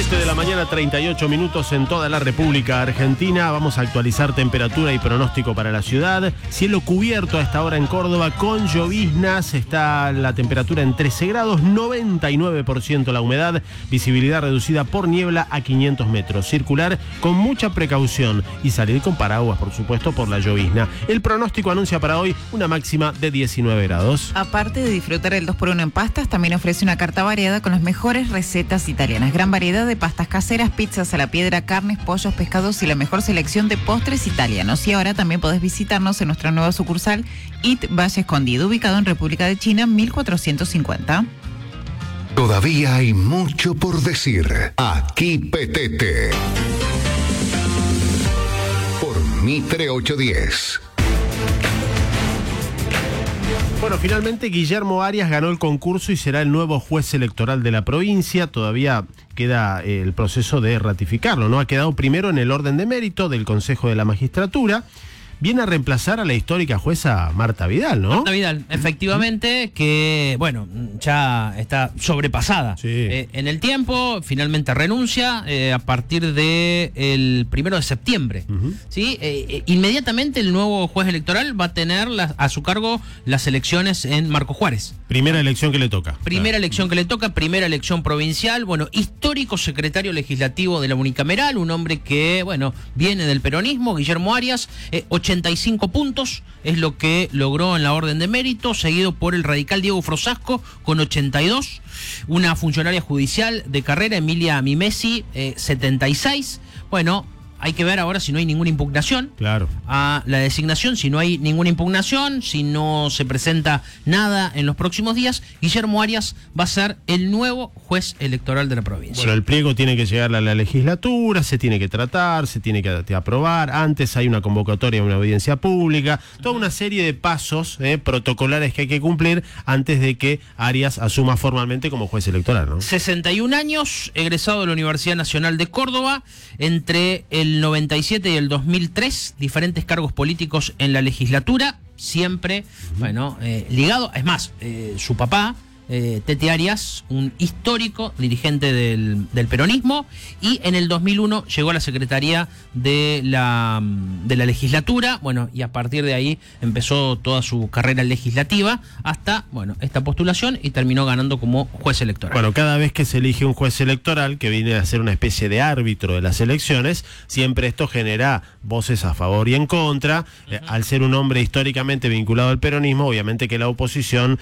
7 de la mañana, 38 minutos en toda la República Argentina. Vamos a actualizar temperatura y pronóstico para la ciudad. Cielo cubierto a esta hora en Córdoba con lloviznas. Está la temperatura en 13 grados, 99% la humedad, visibilidad reducida por niebla a 500 metros. Circular con mucha precaución y salir con paraguas, por supuesto, por la llovizna. El pronóstico anuncia para hoy una máxima de 19 grados. Aparte de disfrutar el 2x1 en pastas, también ofrece una carta variada con las mejores recetas italianas. Gran variedad de pastas caseras, pizzas a la piedra, carnes, pollos, pescados y la mejor selección de postres italianos. Y ahora también podés visitarnos en nuestra nueva sucursal IT Valle Escondido, ubicado en República de China, 1450. Todavía hay mucho por decir. Aquí Petete. Por Mitre 810. Bueno, finalmente Guillermo Arias ganó el concurso y será el nuevo juez electoral de la provincia. Todavía queda el proceso de ratificarlo, ¿no? Ha quedado primero en el orden de mérito del Consejo de la Magistratura. Viene a reemplazar a la histórica jueza Marta Vidal, ¿no? Marta Vidal, efectivamente, que, bueno, ya está sobrepasada. Sí. En el tiempo, finalmente renuncia a partir del 1 de septiembre. ¿Sí? Inmediatamente el nuevo juez electoral va a tener a su cargo las elecciones en Marco Juárez. Primera elección que le toca. Primera elección que le toca, primera elección provincial. Bueno, histórico secretario legislativo de la unicameral, un hombre que, bueno, viene del peronismo, Guillermo Arias, 85 puntos es lo que logró en la orden de mérito, seguido por el radical Diego Frosasco con 82, una funcionaria judicial de carrera, Emilia Mimesi, 76. Bueno, hay que ver ahora si no hay ninguna impugnación a la designación. Si no hay ninguna impugnación, si no se presenta nada en los próximos días, Guillermo Arias va a ser el nuevo juez electoral de la provincia. Bueno, el pliego tiene que llegar a la legislatura, se tiene que tratar, se tiene que aprobar. Antes hay una convocatoria, una audiencia pública, toda una serie de pasos protocolares que hay que cumplir antes de que Arias asuma formalmente como juez electoral, ¿no? 61 años, egresado de la Universidad Nacional de Córdoba, entre el 97 y el 2003, diferentes cargos políticos en la legislatura, siempre, bueno, ligado, es más, su papá, Tete Arias, un histórico dirigente del peronismo, y en el 2001 llegó a la Secretaría de la legislatura, bueno, y a partir de ahí empezó toda su carrera legislativa hasta, bueno, esta postulación, y terminó ganando como juez electoral. Bueno, cada vez que se elige un juez electoral que viene a ser una especie de árbitro de las elecciones, siempre esto genera voces a favor y en contra. Al ser un hombre históricamente vinculado al peronismo, obviamente que la oposición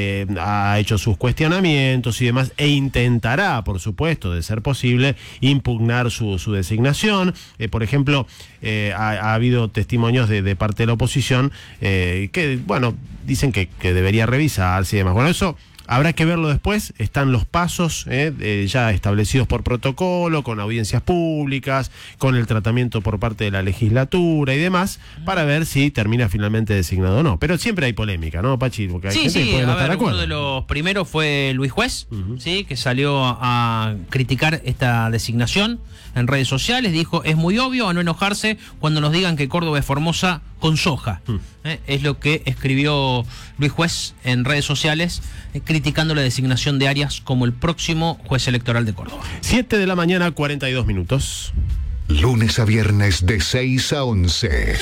ha hecho sus cuestionamientos y demás, e intentará, por supuesto, de ser posible, impugnar su designación. Por ejemplo, ha habido testimonios de parte de la oposición que, bueno, dicen que debería revisarse y demás. Bueno, eso habrá que verlo después. Están los pasos ya establecidos por protocolo, con audiencias públicas, con el tratamiento por parte de la legislatura y demás, para ver si termina finalmente designado o no. Pero siempre hay polémica, ¿no, Pachi? Porque hay gente que puede no estar de acuerdo. Uno de los primeros fue Luis Juez, ¿sí? Que salió a criticar esta designación en redes sociales. Dijo, es muy obvio a no enojarse cuando nos digan que Córdoba es Formosa con soja. Es lo que escribió Luis Juez en redes sociales, criticando la designación de Arias como el próximo juez electoral de Córdoba. 7 de la mañana, 42 minutos. Lunes a viernes de 6 a 11.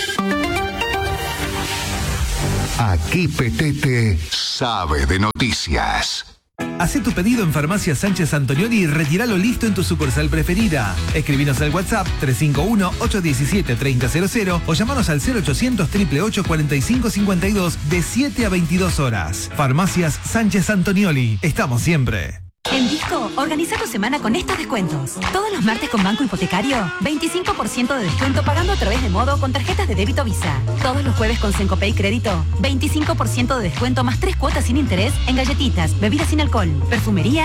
Aquí Petete sabe de noticias. Hacé tu pedido en Farmacia Sánchez Antonioli y retíralo listo en tu sucursal preferida. Escribinos al WhatsApp 351-817-3000 o llamanos al 0800-888-4552 de 7 a 22 horas. Farmacias Sánchez Antonioli. Estamos siempre. En Disco, organiza tu semana con estos descuentos. Todos los martes con Banco Hipotecario, 25% de descuento pagando a través de Modo con tarjetas de débito Visa. Todos los jueves con Sencopay Crédito, 25% de descuento más 3 cuotas sin interés en galletitas, bebidas sin alcohol, perfumería